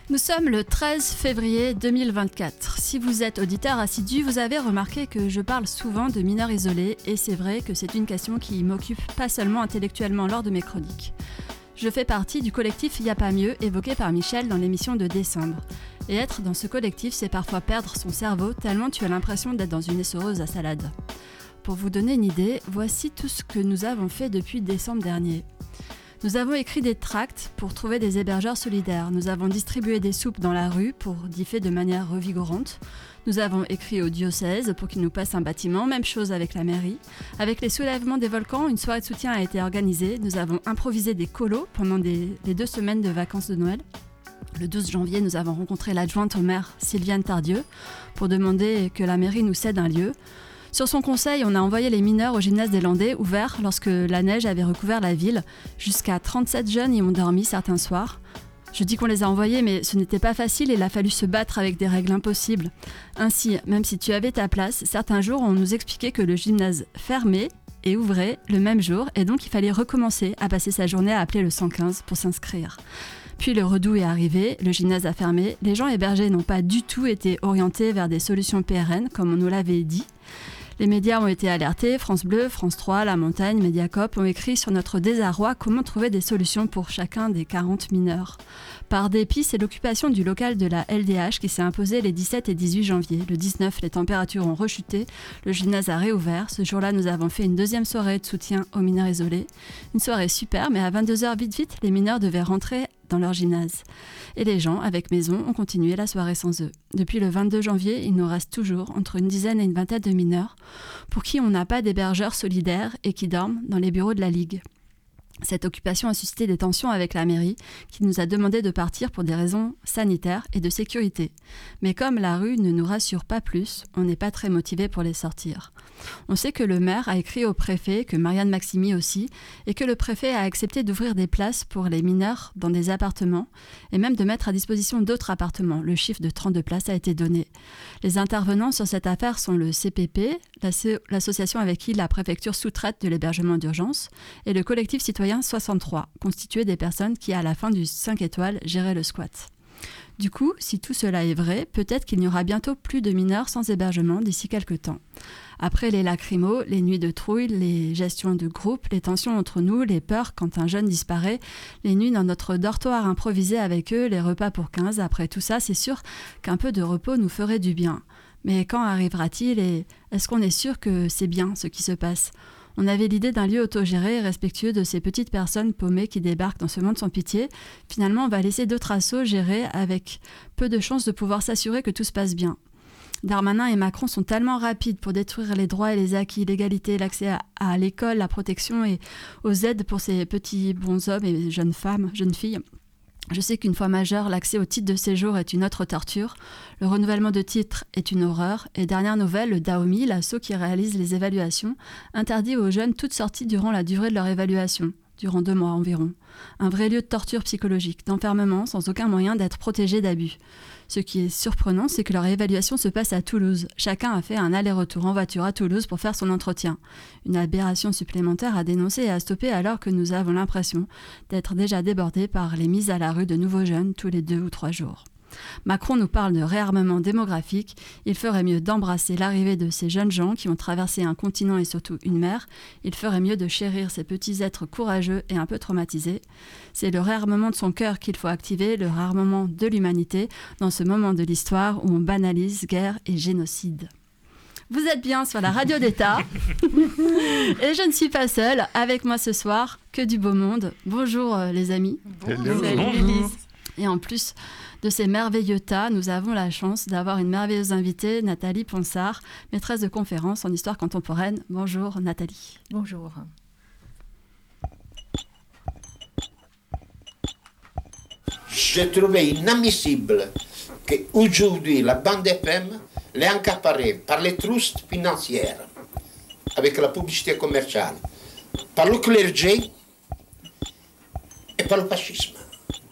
Nous sommes le 13 février 2024. Si vous êtes auditeur assidu, vous avez remarqué que je parle souvent de mineurs isolés et c'est vrai que c'est une question qui m'occupe pas seulement intellectuellement lors de mes chroniques. Je fais partie du collectif Y a pas mieux évoqué par Michel dans l'émission de décembre. Et être dans ce collectif, c'est parfois perdre son cerveau tellement tu as l'impression d'être dans une essoreuse à salade. Pour vous donner une idée, voici tout ce que nous avons fait depuis décembre dernier. Nous avons écrit des tracts pour trouver des hébergeurs solidaires. Nous avons distribué des soupes dans la rue pour differ de manière revigorante. Nous avons écrit au diocèse pour qu'il nous passe un bâtiment. Même chose avec la mairie. Avec les soulèvements des volcans, une soirée de soutien a été organisée. Nous avons improvisé des colos pendant les 2 semaines de vacances de Noël. Le 12 janvier, nous avons rencontré l'adjointe au maire, Sylviane Tardieu, pour demander que la mairie nous cède un lieu. Sur son conseil, on a envoyé les mineurs au gymnase des Landais, ouvert lorsque la neige avait recouvert la ville. Jusqu'à 37 jeunes y ont dormi certains soirs. Je dis qu'on les a envoyés, mais ce n'était pas facile et il a fallu se battre avec des règles impossibles. Ainsi, même si tu avais ta place, certains jours, on nous expliquait que le gymnase fermait et ouvrait le même jour, et donc il fallait recommencer à passer sa journée à appeler le 115 pour s'inscrire. Puis le redout est arrivé, le gymnase a fermé, les gens hébergés n'ont pas du tout été orientés vers des solutions PRN, comme on nous l'avait dit. Les médias ont été alertés, France Bleu, France 3, La Montagne, Mediacoop ont écrit sur notre désarroi comment trouver des solutions pour chacun des 40 mineurs. Par dépit, c'est l'occupation du local de la LDH qui s'est imposée les 17 et 18 janvier. Le 19, les températures ont rechuté, le gymnase a réouvert. Ce jour-là, nous avons fait une deuxième soirée de soutien aux mineurs isolés. Une soirée super, mais à 22h, vite, les mineurs devaient rentrer dans leur gymnase. Et les gens, avec maison, ont continué la soirée sans eux. Depuis le 22 janvier, il nous reste toujours entre une dizaine et une vingtaine de mineurs pour qui on n'a pas d'hébergeurs solidaires et qui dorment dans les bureaux de la Ligue. Cette occupation a suscité des tensions avec la mairie qui nous a demandé de partir pour des raisons sanitaires et de sécurité. Mais comme la rue ne nous rassure pas plus, on n'est pas très motivé pour les sortir. On sait que le maire a écrit au préfet, que Marianne Maximi aussi, et que le préfet a accepté d'ouvrir des places pour les mineurs dans des appartements et même de mettre à disposition d'autres appartements. Le chiffre de 32 places a été donné. Les intervenants sur cette affaire sont le CPP, l'association avec qui la préfecture sous-traite de l'hébergement d'urgence, et le collectif citoyen 63, constitué des personnes qui, à la fin du 5 étoiles, géraient le squat. Du coup, si tout cela est vrai, peut-être qu'il n'y aura bientôt plus de mineurs sans hébergement d'ici quelques temps. Après les lacrymos, les nuits de trouille, les gestions de groupe, les tensions entre nous, les peurs quand un jeune disparaît, les nuits dans notre dortoir improvisé avec eux, les repas pour 15, après tout ça, c'est sûr qu'un peu de repos nous ferait du bien. Mais quand arrivera-t-il et est-ce qu'on est sûr que c'est bien ce qui se passe ? On avait l'idée d'un lieu autogéré et respectueux de ces petites personnes paumées qui débarquent dans ce monde sans pitié. Finalement, on va laisser d'autres assos gérer avec peu de chances de pouvoir s'assurer que tout se passe bien. Darmanin et Macron sont tellement rapides pour détruire les droits et les acquis, l'égalité, l'accès à l'école, la protection et aux aides pour ces petits bonshommes et jeunes femmes, jeunes filles. Je sais qu'une fois majeur, l'accès au titre de séjour est une autre torture, le renouvellement de titres est une horreur, et dernière nouvelle, le Daomi, l'asso qui réalise les évaluations, interdit aux jeunes toute sortie durant la durée de leur évaluation, durant 2 mois environ. Un vrai lieu de torture psychologique, d'enfermement, sans aucun moyen d'être protégé d'abus. Ce qui est surprenant, c'est que leur évaluation se passe à Toulouse. Chacun a fait un aller-retour en voiture à Toulouse pour faire son entretien. Une aberration supplémentaire à dénoncer et à stopper alors que nous avons l'impression d'être déjà débordés par les mises à la rue de nouveaux jeunes tous les 2 ou 3 jours. Macron nous parle de réarmement démographique. Il ferait mieux d'embrasser l'arrivée de ces jeunes gens qui ont traversé un continent et surtout une mer. Il ferait mieux de chérir ces petits êtres courageux et un peu traumatisés. C'est le réarmement de son cœur qu'il faut activer, le réarmement de l'humanité dans ce moment de l'histoire où on banalise guerre et génocide. Vous êtes bien sur la radio d'État et je ne suis pas seule. Avec moi ce soir, que du beau monde. Bonjour les amis. Bonjour. Salut Élise. Et en plus de ces merveilleux tas, nous avons la chance d'avoir une merveilleuse invitée, Nathalie Ponsard, maîtresse de conférences en histoire contemporaine. Bonjour Nathalie. Bonjour. J'ai trouvé inadmissible qu'aujourd'hui la bande FM l'ait accaparée par les trusts financières, avec la publicité commerciale, par le clergé et par le fascisme.